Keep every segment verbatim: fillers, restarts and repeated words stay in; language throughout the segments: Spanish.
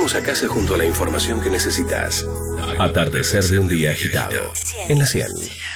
volvemos a casa junto a la información que necesitas. Atardecer de un día agitado. En la cien.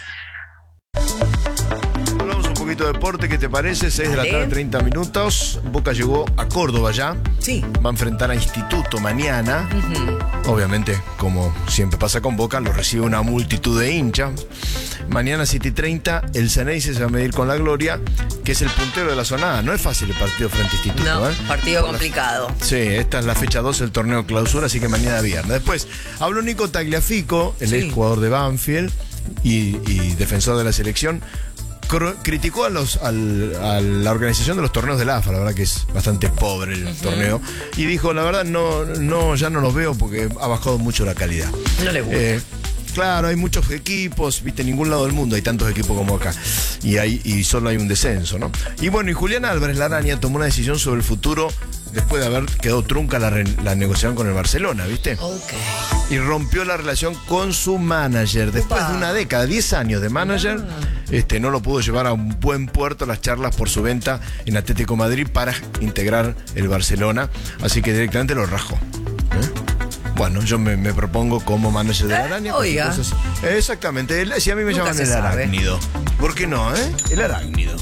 Hablamos un poquito de deporte, ¿qué te parece? seis de la tarde, treinta minutos. Boca llegó a Córdoba ya. Sí. Va a enfrentar a Instituto mañana. Uh-huh. Obviamente, como siempre pasa con Boca, lo recibe una multitud de hinchas. Mañana siete y treinta, el Ceneice se va a medir con la Gloria, que es el puntero de la zona A. No es fácil el partido frente a Instituto. No, ¿eh? partido Por complicado. La... Sí, esta es la fecha dos del torneo clausura, así que mañana viernes. Después, habló Nico Tagliafico, el sí. ex jugador de Banfield y, y defensor de la selección. Criticó a, los, al, a la organización de los torneos del A F A, la verdad que es bastante pobre el uh-huh. torneo, y dijo, la verdad no, no, ya no los veo porque ha bajado mucho la calidad. No le gusta. Eh, Claro, hay muchos equipos, viste, en ningún lado del mundo hay tantos equipos como acá. Y hay, y solo hay un descenso, ¿no? Y bueno, y Julián Álvarez, la araña, tomó una decisión sobre el futuro después de haber quedado trunca la, re, la negociación con el Barcelona, ¿viste? Ok. Y rompió la relación con su manager. Después Upa. de una década, diez años de manager, ah. este, no lo pudo llevar a un buen puerto las charlas por su venta en Atlético Madrid para integrar el Barcelona. Así que directamente lo rajó. ¿Eh? Bueno, yo me, me propongo como manager de la araña. Eh, oiga. Cosas, exactamente. El, si a mí me Nunca llaman el sabe. arácnido. ¿Por qué no, eh? El arácnido.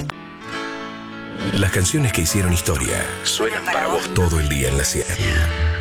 Las canciones que hicieron historia suenan para vos todo el día en la cien.